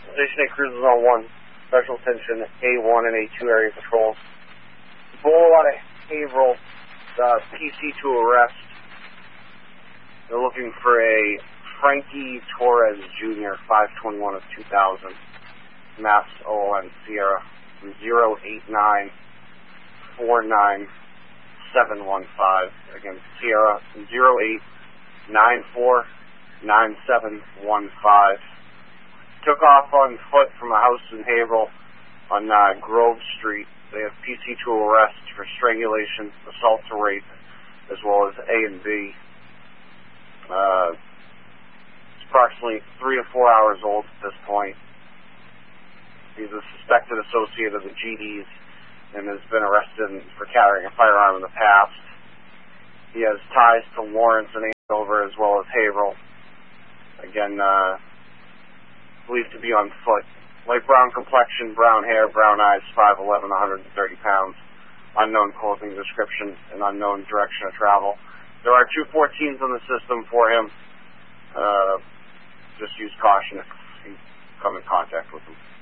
Station 8 cruises on 1. Special attention A1 and A2 area patrols. Bull out of Haverhill, PC to arrest. They're looking for a Frankie Torres Jr., 521 of 2000. Mass OLN Sierra, 089499715. Again, Sierra, 08949715. Took off on foot from a house in Haverhill on Grove Street. They have PC to arrest for strangulation, assault to rape, as well as A and B. It's approximately 3 to 4 hours old at this point. He's a suspected associate of the GDs and has been arrested for carrying a firearm in the past. He has ties to Lawrence and Andover as well as Haverhill. Again, believed to be on foot. Light brown complexion, brown hair, brown eyes, 5'11", 130 pounds. Unknown clothing description and unknown direction of travel. There are 2 14s on the system for him. Just use caution if you come in contact with them.